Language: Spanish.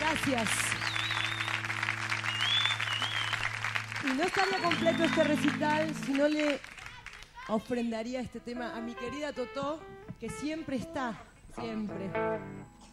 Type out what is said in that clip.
Gracias. Y no estaría completo este recital si no le ofrendaría este tema a mi querida Totó, que siempre está, siempre.